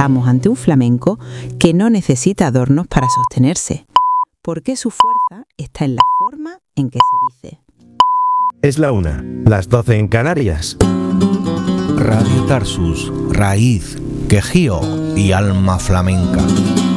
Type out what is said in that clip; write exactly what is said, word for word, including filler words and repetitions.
estamos ante un flamenco que no necesita adornos para sostenerse, porque su fuerza está en la forma en que se dice. Es la una, las doce en Canarias. Radio Tarsus, raíz, quejío y alma flamenca.